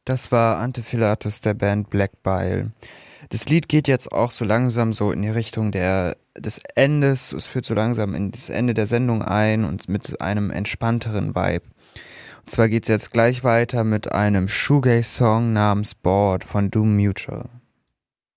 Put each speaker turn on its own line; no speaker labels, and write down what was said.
Das war Antiphilatus der Band Black Bile. Das Lied geht jetzt auch so langsam so in die Richtung des Endes. Es führt so langsam in das Ende der Sendung ein und mit einem entspannteren Vibe. Und zwar geht es jetzt gleich weiter mit einem Shoegaze-Song namens Bored von Doom Mutual.